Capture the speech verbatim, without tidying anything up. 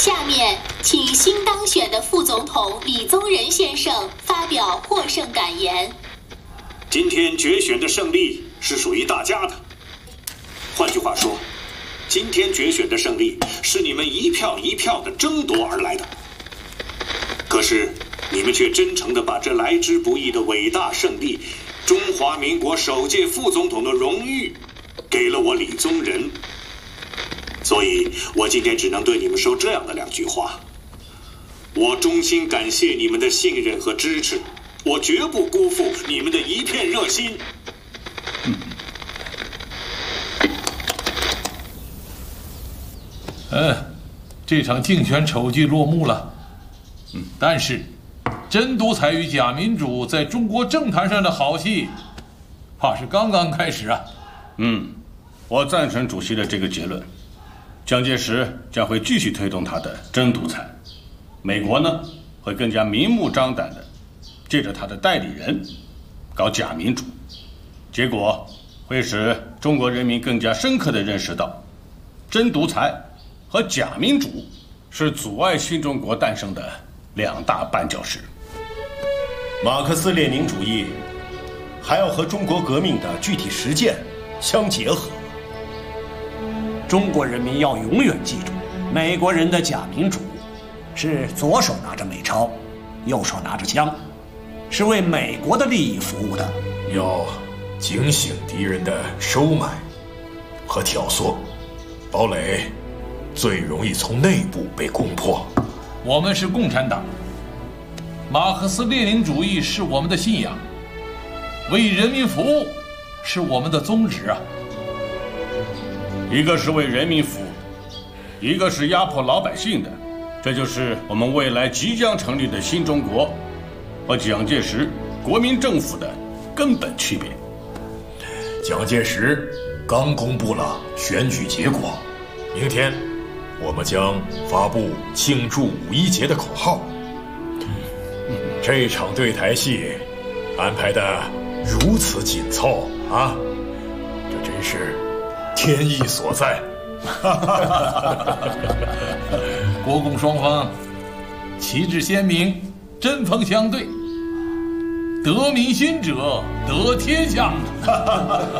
下面，请新当选的副总统李宗仁先生发表获胜感言。 今天决选的胜利是属于大家的。换句话说，今天决选的胜利是你们一票一票的争夺而来的。可是，你们却真诚地把这来之不易的伟大胜利——中华民国首届副总统的荣誉，给了我李宗仁。所以我今天只能对你们说这样的两句话：我衷心感谢你们的信任和支持，我绝不辜负你们的一片热心。 嗯，嗯，这场竞选丑剧落幕了。嗯，但是真独裁与假民主在中国政坛上的好戏，怕是刚刚开始啊。 嗯，我赞成主席的这个结论。蒋介石将会继续推动他的真独裁，美国呢会更加明目张胆的借着他的代理人搞假民主，结果会使中国人民更加深刻地认识到，真独裁和假民主是阻碍新中国诞生的两大绊脚石。 马克思列宁主义还要和中国革命的具体实践相结合。 中国人民要永远记住，美国人的假民主是左手拿着美钞，右手拿着枪，是为美国的利益服务的。 要警醒敌人的收买和挑唆，堡垒最容易从内部被攻破。 我们是共产党，马克思列宁主义是我们的信仰，为人民服务是我们的宗旨啊。 一个是为人民服务，一个是压迫老百姓的，这就是我们未来即将成立的新中国和蒋介石国民政府的根本区别。 蒋介石刚公布了选举结果，明天我们将发布庆祝五一节的口号。这场对台戏安排的如此紧凑啊，这真是天意所在。 国共双方旗帜鲜明，针锋相对，得民心者得天下。